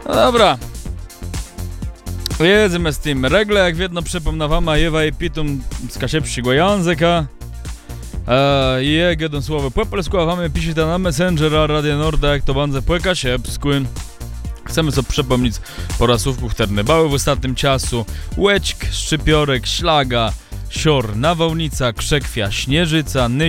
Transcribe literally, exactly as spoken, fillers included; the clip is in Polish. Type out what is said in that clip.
No dobra. Jedzmy z tym. Regle, jak wiedno przypomnawama, jewa i pitum z kasiepszego języka. Eee, je jedno słowo po polsku, a wamy piszecie na Messengera, Radio Norda, jak to banze po kasiepsku. Chcemy sobie przypomnieć porasówków Ternybały w ostatnim czasu. Łećk, Szczypiorek, Ślaga, Sior, Nawałnica, Krzekwia, Śnieżyca, Ny